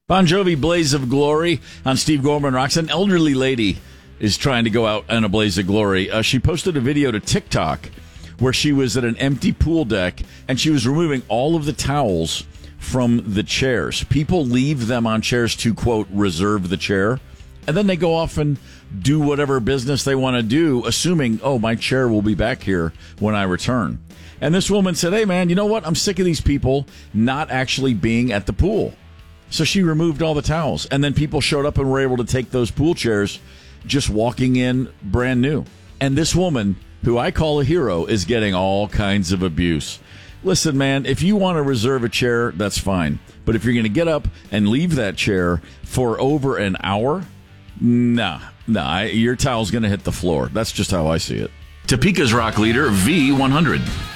Bon Jovi, Blaze of Glory on Steve Gorman Rocks. An elderly lady is trying to go out in a blaze of glory. She posted a video to TikTok where she was at an empty pool deck and she was removing all of the towels from the chairs. People leave them on chairs to, quote, reserve the chair. And then they go off and do whatever business they want to do, assuming, oh, my chair will be back here when I return. And this woman said, hey, man, you know what? I'm sick of these people not actually being at the pool. So she removed all the towels, and then people showed up and were able to take those pool chairs just walking in brand new. And this woman, who I call a hero, is getting all kinds of abuse. Listen, man, if you want to reserve a chair, that's fine. But if you're going to get up and leave that chair for over an hour, nah, your towel's going to hit the floor. That's just how I see it. Topeka's rock leader, V100.